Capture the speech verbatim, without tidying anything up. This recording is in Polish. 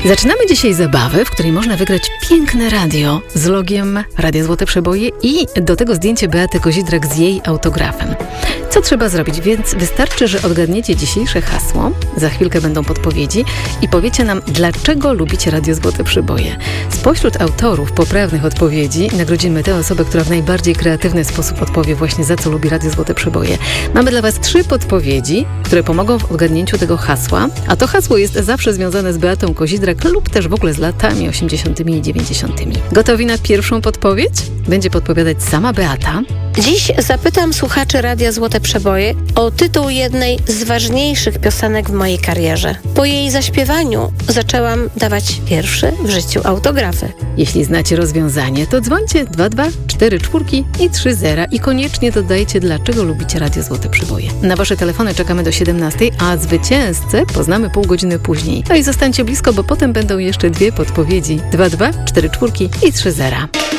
Zaczynamy dzisiaj zabawę, w której można wygrać piękne radio z logiem Radia Złote Przeboje i do tego zdjęcie Beaty Kozidrak z jej autografem. Co trzeba zrobić? Więc wystarczy, że odgadniecie dzisiejsze hasło, za chwilkę będą podpowiedzi i powiecie nam, dlaczego lubicie Radio Złote Przeboje. Spośród autorów poprawnych odpowiedzi nagrodzimy tę osobę, która w najbardziej kreatywny sposób odpowie właśnie, za co lubi Radio Złote Przeboje. Mamy dla Was trzy podpowiedzi, które pomogą w odgadnięciu tego hasła, a to hasło jest zawsze związane z Beatą Kozidrak lub też w ogóle z latami osiemdziesiątymi i dziewięćdziesiątymi. Gotowi na pierwszą podpowiedź? Będzie podpowiadać sama Beata. Dziś zapytam słuchaczy Radia Złote Przeboje o tytuł jednej z ważniejszych piosenek w mojej karierze. Po jej zaśpiewaniu zaczęłam dawać pierwsze w życiu autografy. Jeśli znacie rozwiązanie, to dzwońcie dwa dwa cztery cztery i trzy zero i koniecznie dodajcie, dlaczego lubicie Radio Złote Przeboje. Na Wasze telefony czekamy do siedemnastej, a zwycięzcę poznamy pół godziny później. No i zostańcie blisko, bo potem będą jeszcze dwie podpowiedzi. dwa dwa cztery cztery i trzy zero.